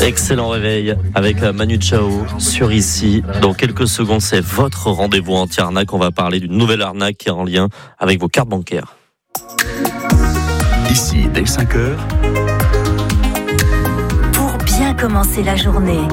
Excellent réveil avec Manu Chao sur Ici. Dans quelques secondes, c'est votre rendez-vous anti-arnaque. On va parler d'une nouvelle arnaque qui est en lien avec vos cartes bancaires. Ici, dès 5h. Pour bien commencer la journée.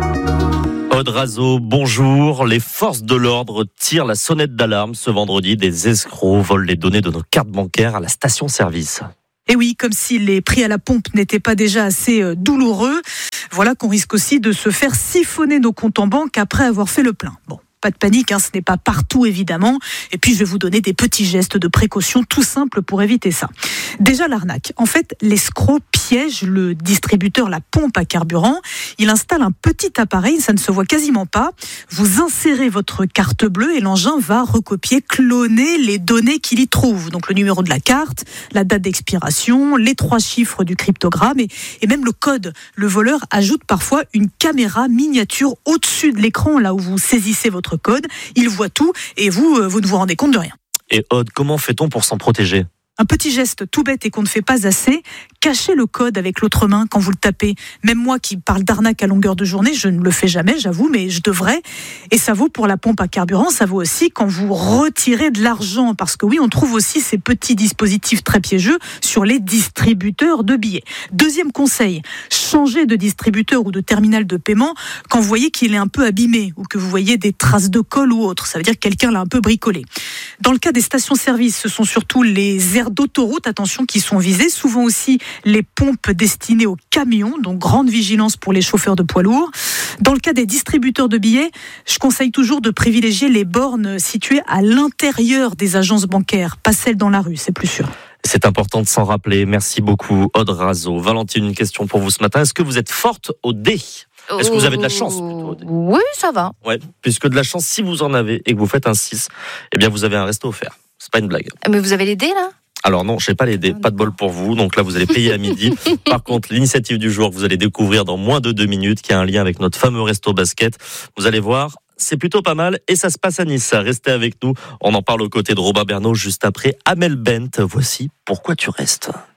Aude Razo, bonjour. Les forces de l'ordre tirent la sonnette d'alarme ce vendredi. Des escrocs volent les données de nos cartes bancaires à la station-service. Et oui, comme si les prix à la pompe n'étaient pas déjà assez douloureux, voilà qu'on risque aussi de se faire siphonner nos comptes en banque après avoir fait le plein. Bon. Pas de panique, ce n'est pas partout évidemment. Et puis je vais vous donner des petits gestes de précaution tout simples pour éviter ça. Déjà l'arnaque. En fait, l'escroc piège le distributeur, la pompe à carburant. Il installe un petit appareil, ça ne se voit quasiment pas. Vous insérez votre carte bleue et l'engin va recopier, cloner les données qu'il y trouve. Donc le numéro de la carte, la date d'expiration, les 3 chiffres du cryptogramme et même le code. Le voleur ajoute parfois une caméra miniature au-dessus de l'écran, là où vous saisissez votre code, il voit tout et vous ne vous rendez compte de rien. Et Aude, comment fait-on pour s'en protéger ? Un petit geste tout bête et qu'on ne fait pas assez, cachez le code avec l'autre main quand vous le tapez. Même moi qui parle d'arnaque à longueur de journée, je ne le fais jamais, j'avoue, mais je devrais. Et ça vaut pour la pompe à carburant, ça vaut aussi quand vous retirez de l'argent. Parce que oui, on trouve aussi ces petits dispositifs très piégeux sur les distributeurs de billets. Deuxième conseil, changez de distributeur ou de terminal de paiement quand vous voyez qu'il est un peu abîmé ou que vous voyez des traces de colle ou autre. Ça veut dire que quelqu'un l'a un peu bricolé. Dans le cas des stations-service, ce sont surtout les aires d'autoroute, attention, qui sont visées. Souvent aussi les pompes destinées aux camions, donc grande vigilance pour les chauffeurs de poids lourds. Dans le cas des distributeurs de billets, je conseille toujours de privilégier les bornes situées à l'intérieur des agences bancaires, pas celles dans la rue, c'est plus sûr. C'est important de s'en rappeler. Merci beaucoup, Aude Razo. Valentine, une question pour vous ce matin. Est-ce que vous êtes forte au dé ? Est-ce que vous avez de la chance plutôt au dé ? Oui, ça va. Ouais, puisque de la chance, si vous en avez et que vous faites un 6, eh bien vous avez un resto offert. C'est pas une blague. Mais vous avez les dés là ? Alors non, je n'ai pas les dés, pas de bol pour vous. Donc là, vous allez payer à midi. Par contre, l'initiative du jour, vous allez découvrir dans moins de 2 minutes, qui a un lien avec notre fameux resto basket. Vous allez voir, c'est plutôt pas mal et ça se passe à Nice. Restez avec nous. On en parle aux côtés de Robin Bernot juste après Amel Bent. Voici Pourquoi tu restes.